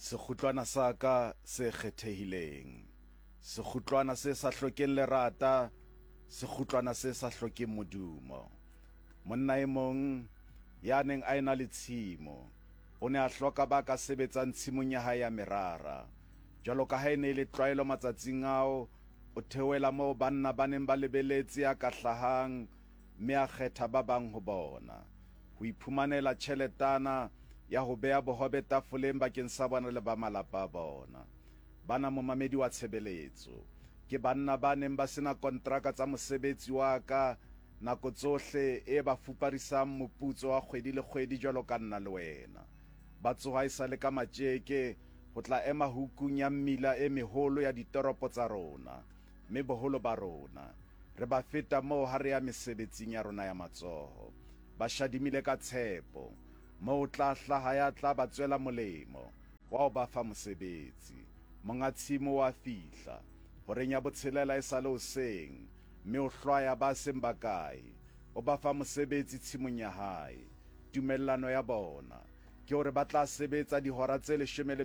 Sekgutlwana sa ka se kgethehileng, sekgutlwana se sa hlokeng lerata, sekgutlwana se sa hlokeng modumo. Monna e mong ya neng a ena le tshimo, o ne a hloka ba ka sebetsang tshimong ya hae ya merara. Jwalo ka ha e ne le tlwaelo matsatsing ao, o theohela moo banna ba neng ba lebeletse a ka hlahang, mme a kgetha ba bang ho bona, ho iphumanela tjheletana ya ho beha bohobe tafoleng bakeng sa bona le ba malapa a bona. Bana momamedi wa tshebeletso, ke banna ba neng ba sena kontraka tsa mosebetsi wa ka, nako tsohle e ba fuparisang moputso wa kgwedi le kgwedi jwalo ka nna le wena. Ba tsoha e sa le ka matjeke ho tla ema hukung ya mmila e meholo ya ditoropo tsa rona, mme boholo ba rona re ba feta moo ha re ya mesebetsing ya rona ya matsoho. Ba shadimile ka tshepo, moo tla hlaha ya tla ba tswela molemo wa ho ba fa mosebetsi. Monga tshimo wa fihla horeng ya botshelela e sa le hoseng, mme o hlwaya ba seng ba kae, o ba fa mosebetsi tshimong ya hae. Tumellano ya bona ke hore ba tla sebetsa dihora tse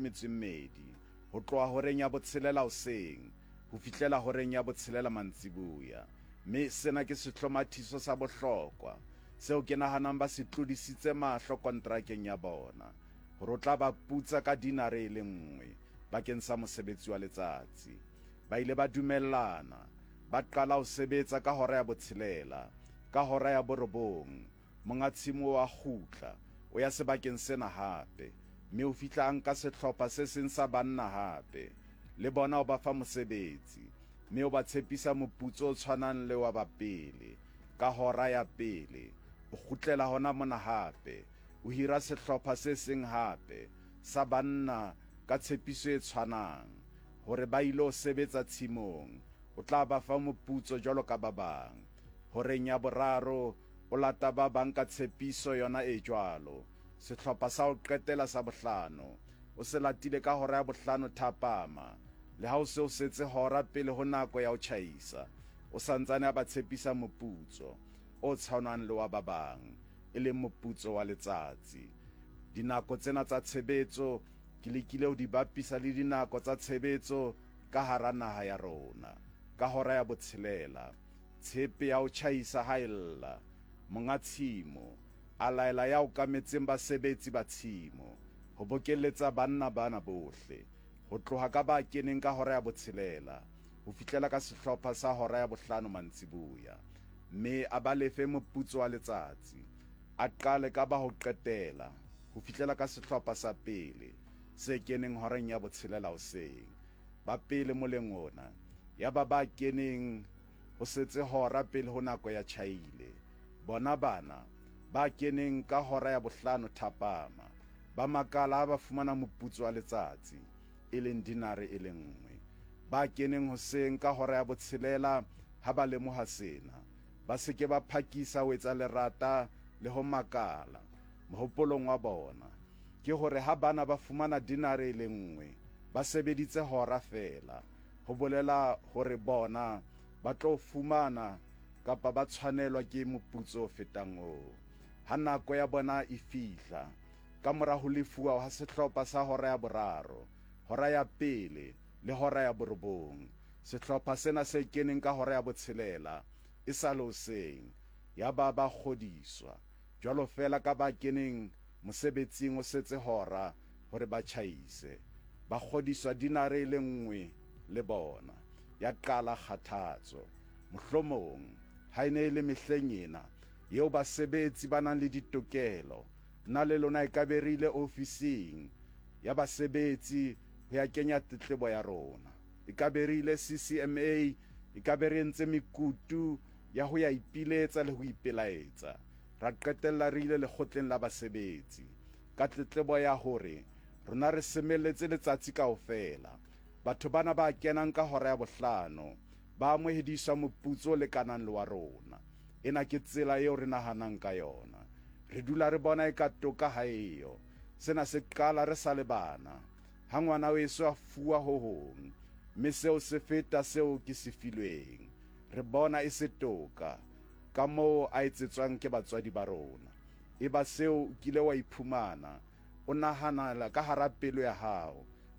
12 ho tloha horeng ya botshelela hoseng ho fihlela horeng ya botshelela mantsibuya. Mme sena ke sehlomathiso sa bohlokwa seo ke nahanang ba se tlodisitse mahlo kontrakeng ya bona, hore o tla ba putsa ka dinare e le nngwe bakeng sa mosebetsi wa letsatsi. Ba ile ba dumellana, ba qala ho sebetsa ka hora ya botshelela. Ka hora ya borobong monga tshimo wa kgutla o ya sebakeng sena hape, mme o fihla a nka sehlopha se seng sa banna hape, le bona o ba fa mosebetsi, mme o ba tshepisa moputso o tshwanang le wa ba pele. Ka hora ya pele o kgutlela hona mona hape, o hira sehlopha se seng hape sa banna ka tshepiso e tshwanang, hore ba ilo sebetsa tshimong. O tla ba fa moputso jwalo ka ba bang. Horeng ya boraro o lata ba bang ka tshepiso yona e jwalo. Sehlopha sa ho qetela sa bohlano o se latile ka hora ya bohlano thapama, le ha o se o setse hora pele ho nako ya ho tjhaisa, o santsane a ba tshepisa moputso o tshwanang le wa ba bang, e leng moputso wa letsatsi. Dinako tsena tsa tshebetso ke lekile ho di bapisa le dinako tsa tshebetso ka hara naha ya rona. Ka hora ya botshelela tshepe ya ho tjhaisa ha ella, monga tshimo a laela ya okametseng basebetsi ba tshimo ho bokelletsa banna bana bohle, ho tloha ka ba keneng ka hora ya botshelela ho fihlela ka sehlopha sa hora ya bohlano mantsibuya. Mme a ba lefe moputso wa letsatsi, a qale ka ba ho qetela ho fihlela ka sehlopha sa pele se keneng horeng ya botshelela hoseng. Ba pele moleng ona ya ba keneng ho setse hora pele ho nako ya tjhaile. Bona bana ba keneng ka hora ya bohlano thapama ba makala ha ba fumana moputso wa letsatsi, e leng dinare e le nngwe. Ba keneng hoseng ka hora ya botshelela ha ba lemoha sena, ba seke ba phakisa ho etsa lerata le ho makala. Mohopolong wa bona ke hore ha bana ba fumana dinare e le nngwe, ba sebeditse hora fela, ho bolela hore bona ba tlo fumana kapa ba tshwanelwa ke moputso o fetang oo. Ha nako ya bona e fihla, ka mora ho lefuwa ha sehlopha sa hora ya boraro, hora ya pele le hora ya borobong, sehlopha sena se keneng ka hora ya botshelela e sa le hoseng, ya ba kgodiswa jwalo fela ka ba keneng mosebetsing o setse hora hore ba tjhaise. Ba kgodiswa dinare e le nngwe le bona. Ya qala kgathatso, mohlomong ha ene le mehleng ena eo basebetsi ba nang le ditokelo, nna le lona e ka berile ofising ya basebetsi ho ya kenya tletlebo ya rona. E ka berile CCMA, e ka be re entse mekutu ya ho ya ipiletsa le ho ipelaetsa. Ra qetella re ile lekgotleng la basebetsi ka tletlebo ya hore rona re semelletse letsatsi kaofela. Batho bana ba kenang ka hora ya bohlano ba amohediswa moputso o lekanang le wa rona. Ena ke tsela eo re nahanang ka yona. Re dula re bona e ka toka ha eyo. Sena se qala re sa le bana, ha ngwana weso a fuwa ho hong, mme seo se feta seo ke se filweng. Re bona e se toka ka moo a etsetswang ke batswadi ba rona. E ba seo o kile wa iphumana o nahanala ka hara pelo ya hao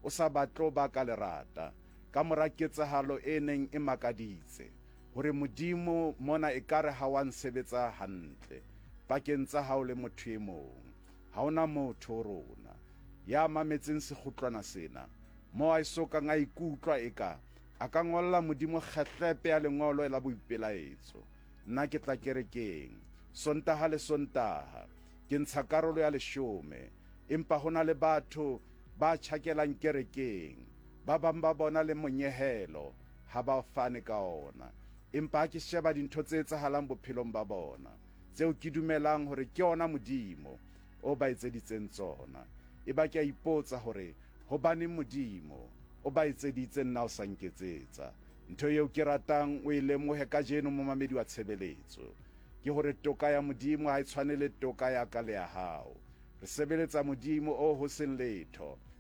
o sa batlo ba ka lerata ka mora ketsahalo e neng e makaditse hore Modimo mona ekare ha wa nsebetsa hantle pakeng tsa hao le motho e mong. Ha ona motho rona ya mametseng sekgutlwana sena mo a sokang a ikutlwa eka a ka ngolla Modimo kgetlepe ya lengolo la boipelaetso. Nna ke tla kerekeng Sontaha le Sontaha ke ntsha karolo ya 10, empa hona le batho ba tjhakelang kerekeng, ba bang ba bona le monyehelo ha ba fane ka ona. Empa ha ke sheba dintho tse etsahalang bophelong ba bona, tseo ke dumelang hore ke ona Modimo o ba etseditseng tsona, eba ke a ipotsa hore hobane Modimo o ba etseditse nna o sa nketsetsa. Ntho eo ke ratang o e lemohe kajeno mo mamedi wa tshebeletso ke hore toka ya Modimo ha e tshwane le toka ya ka le ya hao. Re sebeletsa Modimo o ho seng letho,